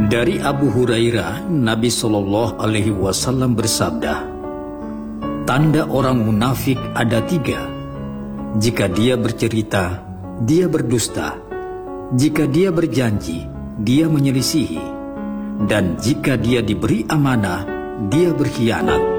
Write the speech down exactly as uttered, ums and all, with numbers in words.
Dari Abu Hurairah, Nabi Shallallahu Alaihi Wasallam bersabda, tanda orang munafik ada tiga. Jika dia bercerita, dia berdusta. Jika dia berjanji, dia menyelisihi. Dan jika dia diberi amanah, dia berkhianat.